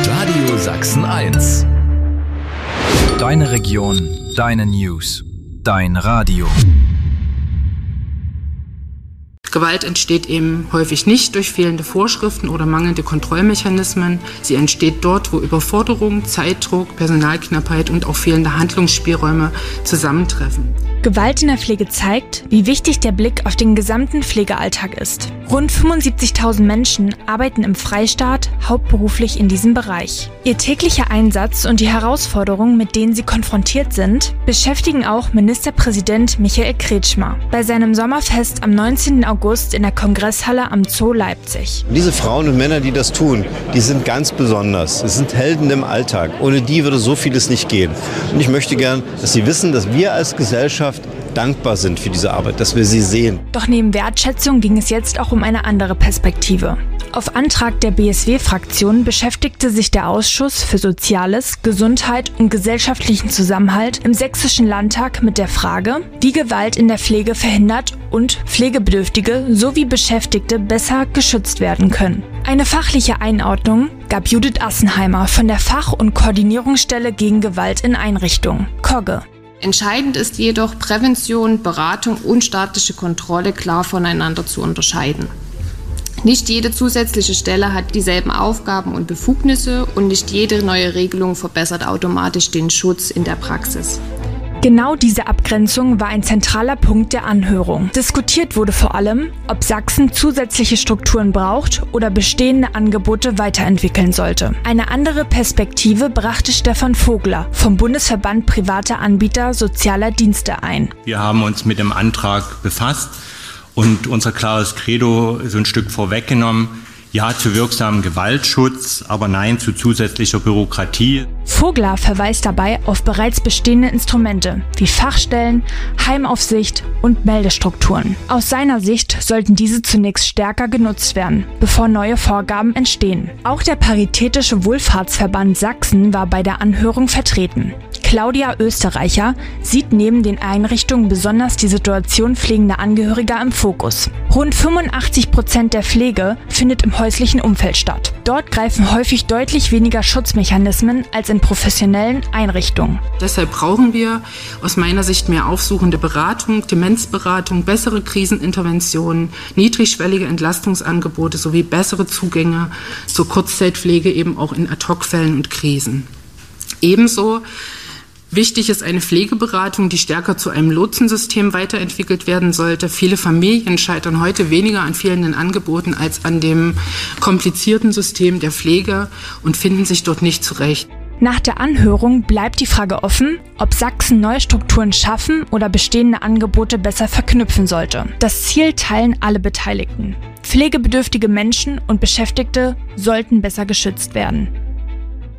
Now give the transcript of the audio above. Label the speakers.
Speaker 1: Radio Sachsen 1. Deine Region, deine News, dein Radio.
Speaker 2: Gewalt entsteht eben häufig nicht durch fehlende Vorschriften oder mangelnde Kontrollmechanismen. Sie entsteht dort, wo Überforderung, Zeitdruck, Personalknappheit und auch fehlende Handlungsspielräume zusammentreffen.
Speaker 3: Gewalt in der Pflege zeigt, wie wichtig der Blick auf den gesamten Pflegealltag ist. Rund 75.000 Menschen arbeiten im Freistaat hauptberuflich in diesem Bereich. Ihr täglicher Einsatz und die Herausforderungen, mit denen sie konfrontiert sind, beschäftigen auch Ministerpräsident Michael Kretschmer bei seinem Sommerfest am 19. August in der Kongresshalle am Zoo Leipzig.
Speaker 4: Diese Frauen und Männer, die das tun, die sind ganz besonders. Es sind Helden im Alltag. Ohne die würde so vieles nicht gehen. Und ich möchte gern, dass Sie wissen, dass wir als Gesellschaft dankbar sind für diese Arbeit, dass wir sie sehen.
Speaker 3: Doch neben Wertschätzung ging es jetzt auch um eine andere Perspektive. Auf Antrag der BSW-Fraktion beschäftigte sich der Ausschuss für Soziales, Gesundheit und gesellschaftlichen Zusammenhalt im Sächsischen Landtag mit der Frage, wie Gewalt in der Pflege verhindert und Pflegebedürftige sowie Beschäftigte besser geschützt werden können. Eine fachliche Einordnung gab Judith Assenheimer von der Fach- und Koordinierungsstelle gegen Gewalt in Einrichtungen, KOGGE.
Speaker 5: Entscheidend ist jedoch, Prävention, Beratung und staatliche Kontrolle klar voneinander zu unterscheiden. Nicht jede zusätzliche Stelle hat dieselben Aufgaben und Befugnisse und nicht jede neue Regelung verbessert automatisch den Schutz in der Praxis.
Speaker 3: Genau diese Abgrenzung war ein zentraler Punkt der Anhörung. Diskutiert wurde vor allem, ob Sachsen zusätzliche Strukturen braucht oder bestehende Angebote weiterentwickeln sollte. Eine andere Perspektive brachte Stefan Vogler vom Bundesverband Privater Anbieter Sozialer Dienste ein.
Speaker 6: Wir haben uns mit dem Antrag befasst und unser klares Credo so ein Stück vorweggenommen. Ja zu wirksamem Gewaltschutz, aber nein zu zusätzlicher Bürokratie.
Speaker 3: Vogler verweist dabei auf bereits bestehende Instrumente wie Fachstellen, Heimaufsicht und Meldestrukturen. Aus seiner Sicht sollten diese zunächst stärker genutzt werden, bevor neue Vorgaben entstehen. Auch der Paritätische Wohlfahrtsverband Sachsen war bei der Anhörung vertreten. Claudia Österreicher sieht neben den Einrichtungen besonders die Situation pflegender Angehöriger im Fokus. Rund 85% der Pflege findet im häuslichen Umfeld statt. Dort greifen häufig deutlich weniger Schutzmechanismen als in professionellen Einrichtungen.
Speaker 2: Deshalb brauchen wir aus meiner Sicht mehr aufsuchende Beratung, Demenzberatung, bessere Kriseninterventionen, niedrigschwellige Entlastungsangebote sowie bessere Zugänge zur Kurzzeitpflege eben auch in Ad-hoc-Fällen und Krisen. Ebenso wichtig ist eine Pflegeberatung, die stärker zu einem Lotsensystem weiterentwickelt werden sollte. Viele Familien scheitern heute weniger an fehlenden Angeboten als an dem komplizierten System der Pflege und finden sich dort nicht zurecht.
Speaker 3: Nach der Anhörung bleibt die Frage offen, ob Sachsen neue Strukturen schaffen oder bestehende Angebote besser verknüpfen sollte. Das Ziel teilen alle Beteiligten. Pflegebedürftige Menschen und Beschäftigte sollten besser geschützt werden.